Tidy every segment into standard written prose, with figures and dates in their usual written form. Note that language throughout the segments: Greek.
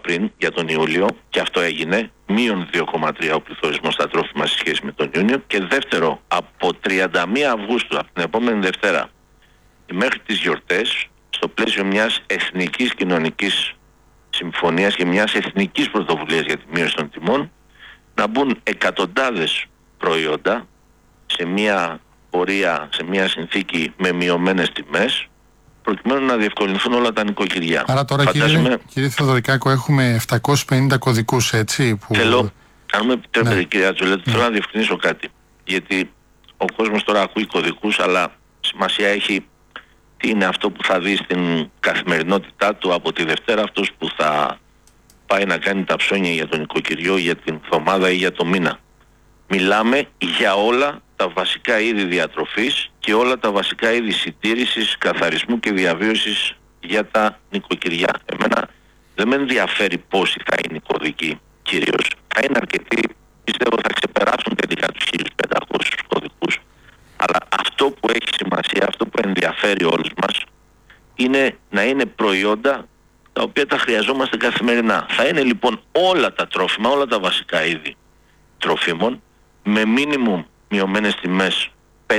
πριν για τον Ιούλιο, και αυτό έγινε, μείον 2,3 ο πληθωρισμός στα τρόφιμα σε σχέση με τον Ιούνιο. Και δεύτερο, από 31 Αυγούστου, από την επόμενη Δευτέρα, μέχρι τις γιορτές, στο πλαίσιο μιας εθνικής κοινωνικής συμφωνίας και μιας εθνικής πρωτοβουλίας για τη μείωση των τιμών, να μπουν εκατοντάδες προϊόντα σε μια πορεία, σε μια συνθήκη με μειωμένες τιμές, προκειμένου να διευκολυνθούν όλα τα νοικοκυριά. Άρα τώρα, κύριε Θεοδωρικάκο, έχουμε 750 κωδικούς, έτσι, που... Αν μου επιτρέπετε, κυρία Τζολέτη, θέλω να διευκρινίσω κάτι. Γιατί ο κόσμος τώρα ακούει κωδικούς, αλλά σημασία έχει τι είναι αυτό που θα δει στην καθημερινότητά του από τη Δευτέρα, αυτός που θα πάει να κάνει τα ψώνια για τον νοικοκυριό, για την εβδομάδα ή για το μήνα. Μιλάμε για όλα τα βασικά είδη διατροφής και όλα τα βασικά είδη συντήρησης, καθαρισμού και διαβίωσης για τα νοικοκυριά. Εμένα δεν με ενδιαφέρει πόσοι θα είναι οι κωδικοί κυρίως. Θα είναι αρκετοί, πιστεύω θα ξεπεράσουν τελικά τους 1.500 κωδικούς. Αλλά αυτό που έχει σημασία, αυτό που ενδιαφέρει όλους μας, είναι να είναι προϊόντα τα οποία τα χρειαζόμαστε καθημερινά. Θα είναι λοιπόν όλα τα τρόφιμα, όλα τα βασικά είδη τροφίμων, με μίνιμουμ μειωμένες τιμές 5%,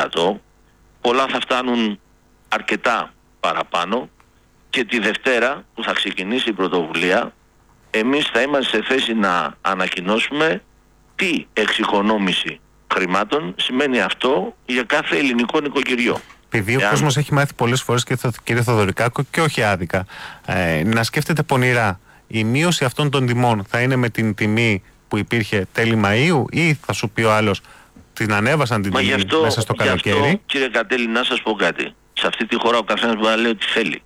πολλά θα φτάνουν αρκετά παραπάνω, και τη Δευτέρα που θα ξεκινήσει η πρωτοβουλία, εμείς θα είμαστε σε θέση να ανακοινώσουμε τι εξοικονόμηση χρημάτων σημαίνει αυτό για κάθε ελληνικό νοικοκυριό. Επειδή ο κόσμος έχει μάθει πολλές φορές, κύριε Θεοδωρικάκο, και όχι άδικα, να σκέφτεται πονηρά, η μείωση αυτών των τιμών θα είναι με την τιμή που υπήρχε τέλη Μαΐου, ή θα σου πει ο άλλος την ανέβασαν την τιμή μέσα στο καλοκαίρι? Γι' αυτό, κύριε Κατέλη, να σας πω κάτι. Σε αυτή τη χώρα ο καθένας μπορεί να λέει ό,τι θέλει.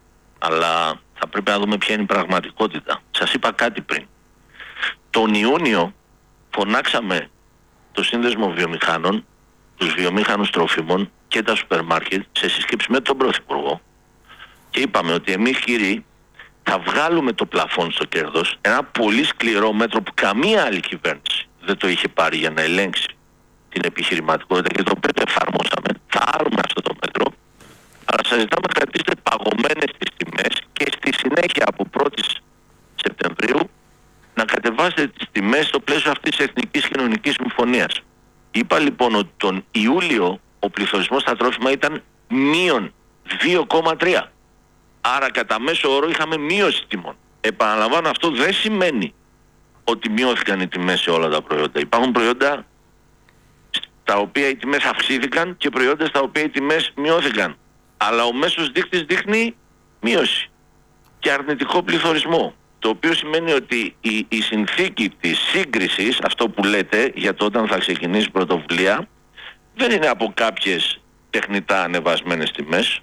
Αλλά θα πρέπει να δούμε ποια είναι η πραγματικότητα. Σας είπα κάτι πριν. Τον Ιούνιο φωνάξαμε το Σύνδεσμο Βιομηχάνων, τους βιομήχανους τροφίμων και τα σούπερ μάρκετ σε σύσκεψη με τον Πρωθυπουργό, και είπαμε ότι εμείς, κύριοι, θα βγάλουμε το πλαφόν στο κέρδος, ένα πολύ σκληρό μέτρο που καμία άλλη κυβέρνηση δεν το είχε πάρει για να ελέγξει την επιχειρηματικότητα, και το οποίο το εφαρμόσαμε. Θα άρουμε αυτό το μέτρο, αλλά σας ζητάμε να κρατήσετε παγωμένες τις τιμές και στη συνέχεια από 1η Σεπτεμβρίου να κατεβάσετε τις τιμές στο πλαίσιο αυτής της Εθνικής Κοινωνικής Συμφωνίας. Είπα λοιπόν ότι τον Ιούλιο ο πληθωρισμός στα τρόφιμα ήταν μείον 2,3. Άρα κατά μέσο όρο είχαμε μείωση τιμών. Επαναλαμβάνω, αυτό δεν σημαίνει ότι μειώθηκαν οι τιμές σε όλα τα προϊόντα. Υπάρχουν προϊόντα στα οποία οι τιμές αυξήθηκαν και προϊόντα στα οποία οι τιμές μειώθηκαν. Αλλά ο μέσος δείκτης δείχνει μείωση και αρνητικό πληθωρισμό. Το οποίο σημαίνει ότι η συνθήκη της σύγκρισης, αυτό που λέτε για το όταν θα ξεκινήσει η πρωτοβουλία, δεν είναι από κάποιες τεχνητά ανεβασμένες τιμές.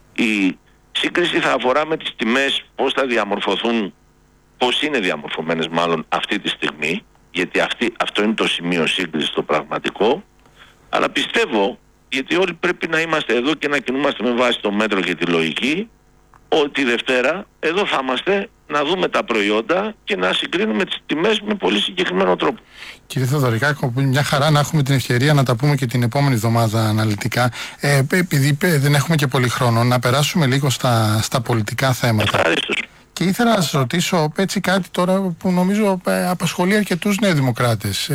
Η σύγκριση θα αφορά με τις τιμές, πώς θα διαμορφωθούν, πώς είναι διαμορφωμένες μάλλον αυτή τη στιγμή, γιατί αυτό είναι το σημείο σύγκρισης το πραγματικό. Αλλά πιστεύω, γιατί όλοι πρέπει να είμαστε εδώ και να κινούμαστε με βάση το μέτρο και τη λογική, ότι Δευτέρα εδώ θα είμαστε να δούμε τα προϊόντα και να συγκρίνουμε τις τιμές με πολύ συγκεκριμένο τρόπο. Κύριε Θεοδωρικάκο, μια χαρά να έχουμε την ευκαιρία να τα πούμε και την επόμενη εβδομάδα αναλυτικά. Επειδή δεν έχουμε και πολύ χρόνο, να περάσουμε λίγο στα πολιτικά θέματα. Ευχαριστώ. Και ήθελα να σας ρωτήσω έτσι κάτι τώρα που νομίζω απασχολεί αρκετούς νεοδημοκράτες.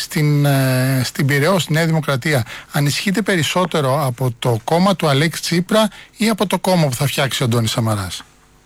Στην Πειραιώ, στη Νέα Δημοκρατία, ανησυχείτε περισσότερο από το κόμμα του Αλέξη Τσίπρα ή από το κόμμα που θα φτιάξει ο Αντώνης Σαμαράς?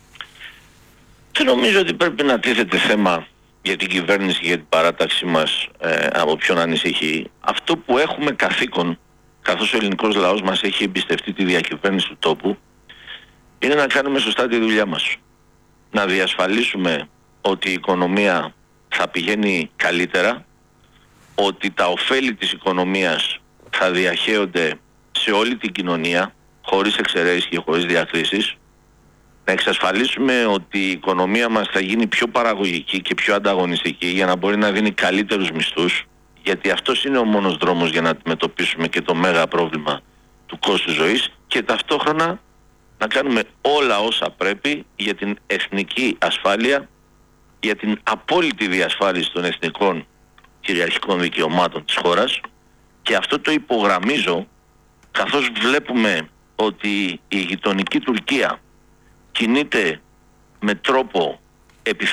Δεν νομίζω ότι πρέπει να τίθεται θέμα για την κυβέρνηση και για την παράταξή μας από ποιον ανησυχεί. Αυτό που έχουμε καθήκον, καθώς ο ελληνικός λαός μας έχει εμπιστευτεί τη διακυβέρνηση του τόπου, είναι να κάνουμε σωστά τη δουλειά μας. Να διασφαλίσουμε ότι η οικονομία θα πηγαίνει καλύτερα, ότι τα ωφέλη της οικονομίας θα διαχέονται σε όλη την κοινωνία, χωρίς εξαιρέσεις και χωρίς διακρίσεις, να εξασφαλίσουμε ότι η οικονομία μας θα γίνει πιο παραγωγική και πιο ανταγωνιστική για να μπορεί να δίνει καλύτερους μισθούς, γιατί αυτός είναι ο μόνος δρόμος για να αντιμετωπίσουμε και το μέγα πρόβλημα του κόστους ζωής, και ταυτόχρονα να κάνουμε όλα όσα πρέπει για την εθνική ασφάλεια, για την απόλυτη διασφάλιση των εθνικών κυριαρχικών δικαιωμάτων της χώρας. Και αυτό το υπογραμμίζω καθώς βλέπουμε ότι η γειτονική Τουρκία κινείται με τρόπο